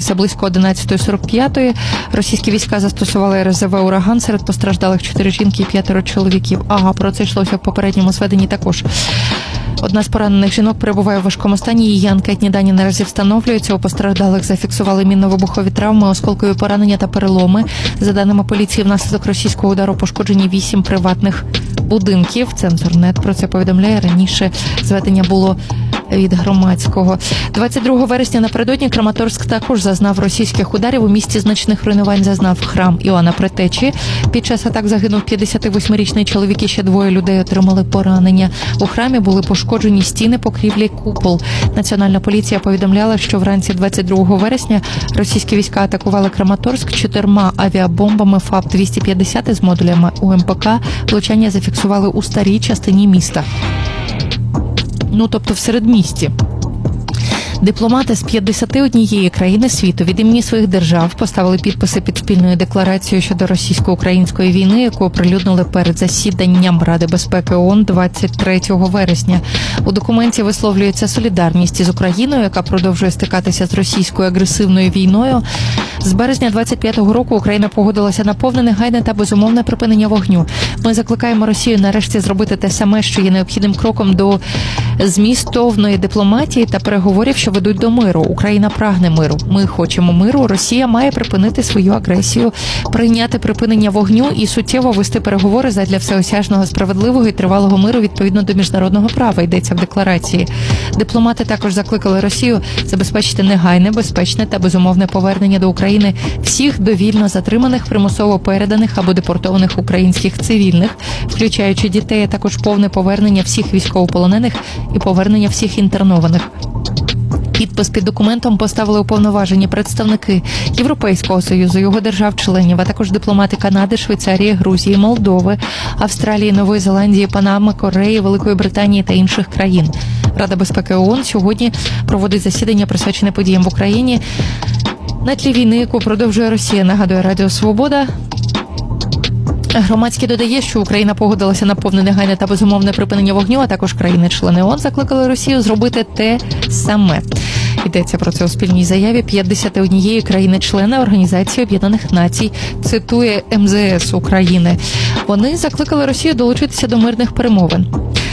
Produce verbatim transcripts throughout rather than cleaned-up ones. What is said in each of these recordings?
трапився близько одинадцята сорок п'ять. Російські війська застосували ер ес зет ве «Ураган». Серед постраждалих чотири жінки і п'ятеро чоловіків. Ага, про це йшлося в попередньому зведенні також. Одна з поранених жінок перебуває в важкому стані. Її анкетні дані наразі встановлюються. У постраждалих зафіксували мінно-вибухові травми, осколкові поранення та переломи. За даними поліції, внаслідок російського удару пошкоджені вісім приватних будинків. Центрнет про це повідомляє. Раніше зведення було від Громадського. двадцять другого вересня напередодні Краматорськ також зазнав російських ударів. У місті значних руйнувань зазнав храм Іоанна Предтечі. Під час атак загинув п'ятдесятивосьмирічний чоловік і ще двоє людей отримали поранення. У храмі були пошкоджені стіни, покрівлі, купол. Національна поліція повідомляла, що вранці двадцять другого вересня російські війська атакували Краматорськ чотирма авіабомбами ФАП двісті п'ятдесят з модулями у ем пе ка. Влучання зафіксували у старій частині міста. Ну, тобто в середмісті. Дипломати з п'ятдесяти однієї країни світу від імені своїх держав поставили підписи під спільною декларацією щодо російсько-української війни, яку оприлюднили перед засіданням Ради безпеки ООН двадцять третього вересня. У документі висловлюється солідарність із Україною, яка продовжує стикатися з російською агресивною війною. З березня двадцять п'ятого року Україна погодилася на повне, негайне та безумовне припинення вогню. Ми закликаємо Росію нарешті зробити те саме, що є необхідним кроком до змістовної дипломатії та переговорів, що ведуть до миру. Україна прагне миру. Ми хочемо миру. Росія має припинити свою агресію, прийняти припинення вогню і суттєво вести переговори задля всеосяжного, справедливого і тривалого миру відповідно до міжнародного права, йдеться в декларації. Дипломати також закликали Росію забезпечити негайне, безпечне та безумовне повернення до України всіх довільно затриманих, примусово переданих або депортованих українських цивільних, включаючи дітей, а також повне повернення всіх військовополонених і повернення всіх інтернованих. Підпис під документом поставили уповноважені представники Європейського Союзу, його держав-членів, а також дипломати Канади, Швейцарії, Грузії, Молдови, Австралії, Нової Зеландії, Панами, Кореї, Великої Британії та інших країн. Рада безпеки ООН сьогодні проводить засідання, присвячене подіям в Україні на тлі війни, яку продовжує Росія, нагадує Радіо Свобода. Громадський додає, що Україна погодилася на повне, негайне та безумовне припинення вогню, а також країни-члени ООН закликали Росію зробити те саме. Йдеться про це у спільній заяві п'ятдесят однієї країни-члени Організації Об'єднаних Націй, цитує ем зе ес України. Вони закликали Росію долучитися до мирних перемовин.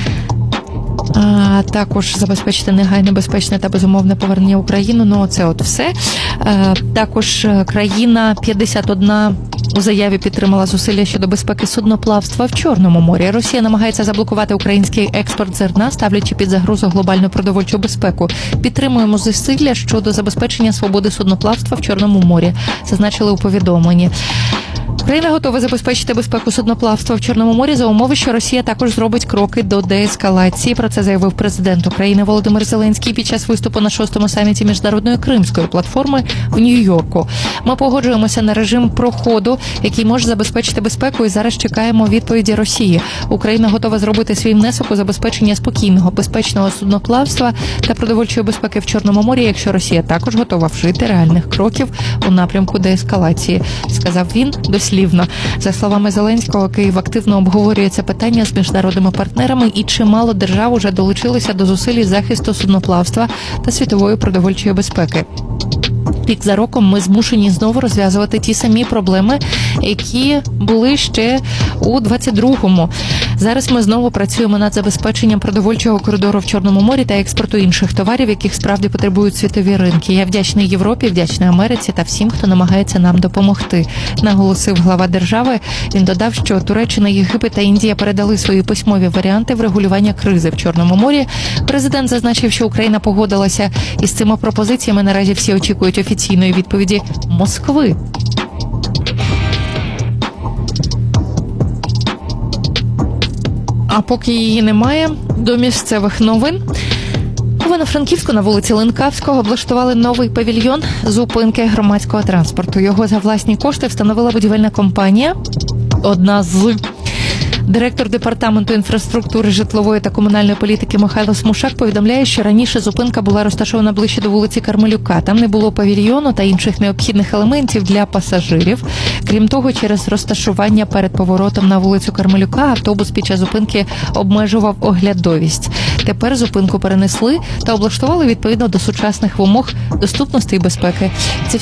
А також забезпечити негайне, безпечне та безумовне повернення в Україну. Ну, це от все. А, також країна п'ятдесят одна у заяві підтримала зусилля щодо безпеки судноплавства в Чорному морі. Росія намагається заблокувати український експорт зерна, ставлячи під загрозу глобальну продовольчу безпеку. Підтримуємо зусилля щодо забезпечення свободи судноплавства в Чорному морі, зазначили у повідомленні. Україна готова забезпечити безпеку судноплавства в Чорному морі за умови, що Росія також зробить кроки до деескалації. Про це заявив президент України Володимир Зеленський під час виступу на шостому саміті Міжнародної Кримської платформи в Нью-Йорку. Ми погоджуємося на режим проходу, який може забезпечити безпеку, і зараз чекаємо відповіді Росії. Україна готова зробити свій внесок у забезпечення спокійного, безпечного судноплавства та продовольчої безпеки в Чорному морі, якщо Росія також готова вжити реальних кроків у напрямку деескалації, сказав він дослівно. За словами Зеленського, Київ активно обговорює це питання з міжнародними партнерами, і чимало держав уже долучилися до зусиль захисту судноплавства та світової продовольчої безпеки. Рік за роком ми змушені знову розв'язувати ті самі проблеми, які були ще у двадцять другому. Зараз ми знову працюємо над забезпеченням продовольчого коридору в Чорному морі та експорту інших товарів, яких справді потребують світові ринки. Я вдячний Європі, вдячний Америці та всім, хто намагається нам допомогти, наголосив глава держави. Він додав, що Туреччина, Єгипет та Індія передали свої письмові варіанти врегулювання кризи в Чорному морі. Президент зазначив, що Україна погодилася із цими пропозиціями. Наразі всі очікують офіційної відповіді Москви. А поки її немає, до місцевих новин. У Івано-Франківську на вулиці Ленкавського облаштували новий павільйон зупинки громадського транспорту. Його за власні кошти встановила будівельна компанія, одна з... Директор департаменту інфраструктури, житлової та комунальної політики Михайло Смушак повідомляє, що раніше зупинка була розташована ближче до вулиці Кармелюка. Там не було павільйону та інших необхідних елементів для пасажирів. Крім того, через розташування перед поворотом на вулицю Кармелюка автобус під час зупинки обмежував оглядовість. Тепер зупинку перенесли та облаштували відповідно до сучасних вимог доступності і безпеки. Це